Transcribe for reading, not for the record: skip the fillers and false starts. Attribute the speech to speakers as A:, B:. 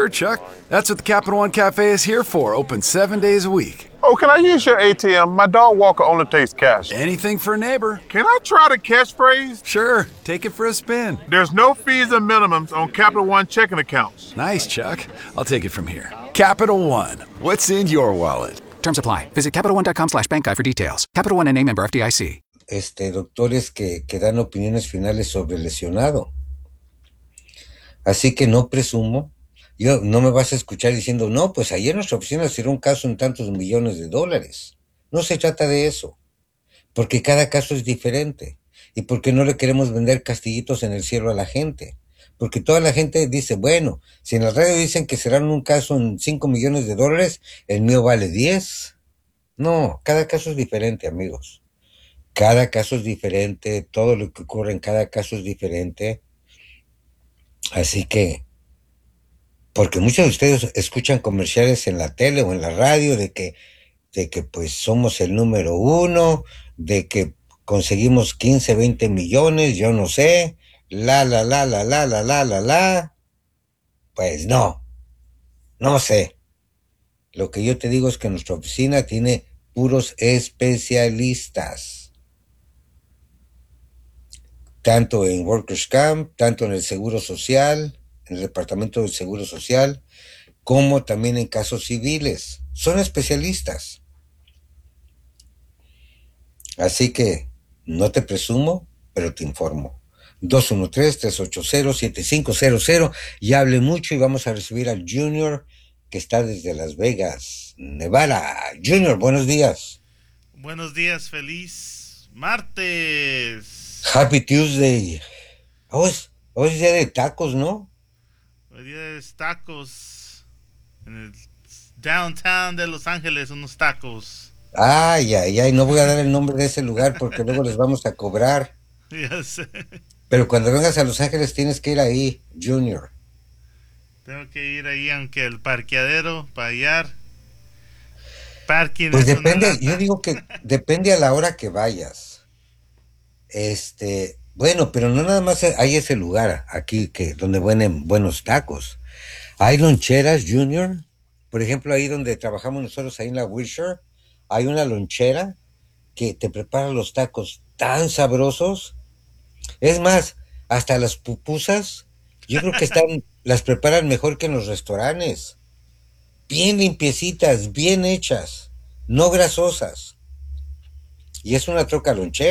A: Sure, Chuck. That's what the Capital One Cafe is here for, open 7 days a week.
B: Oh, can I use your ATM? My dog walker only takes cash.
A: Anything for a neighbor.
B: Can I try the catchphrase?
A: Sure, take it for a spin.
B: There's no fees and minimums on Capital One checking accounts.
A: Nice, Chuck. I'll take it from here. Capital One. What's in your wallet?
C: Terms apply. Visit CapitalOne.com/bankguide for details. Capital One N.A. member FDIC.
D: Doctores que dan opiniones finales sobre el lesionado. Así que no presumo. Yo no me vas a escuchar diciendo, no, pues ayer en nuestra oficina se dio un caso en tantos millones de dólares. No se trata de eso, porque cada caso es diferente y porque no le queremos vender castillitos en el cielo a la gente. Porque toda la gente dice, bueno, si en la radio dicen que serán un caso en 5 millones de dólares, el mío vale 10. No, cada caso es diferente, amigos. Cada caso es diferente, todo lo que ocurre en cada caso es diferente. Así que, porque muchos de ustedes escuchan comerciales en la tele o en la radio de que pues somos el número 1, de que conseguimos 15, 20 millones, yo no sé, pues no sé. Lo que yo te digo es que nuestra oficina tiene puros especialistas. Tanto en Workers' Camp, tanto en el Seguro Social, en el Departamento del Seguro Social, como también en casos civiles. Son especialistas. Así que no te presumo, pero te informo. 213-380-7500 y hable mucho y vamos a recibir al Junior que está desde Las Vegas, Nevada. Junior, buenos días.
E: Buenos días, feliz martes.
D: Happy Tuesday. Hoy es día de tacos, ¿no?
E: Hoy día es tacos. En el downtown de Los Ángeles, unos tacos.
D: Ay, no voy a dar el nombre de ese lugar porque luego les vamos a cobrar.
E: Ya sé.
D: Pero cuando vengas a Los Ángeles tienes que ir ahí, Junior.
E: Tengo que ir ahí, aunque el parqueadero, para hallar. Parking
D: pues
E: es
D: depende, yo digo que depende a la hora que vayas. Bueno, pero no nada más hay ese lugar aquí donde venden buenos tacos. Hay loncheras, Junior. Por ejemplo, ahí donde trabajamos nosotros, ahí en la Wilshire, hay una lonchera que te prepara los tacos tan sabrosos. Es más, hasta las pupusas, yo creo que las preparan mejor que en los restaurantes. Bien limpiecitas, bien hechas, no grasosas. Y es una troca lonchera.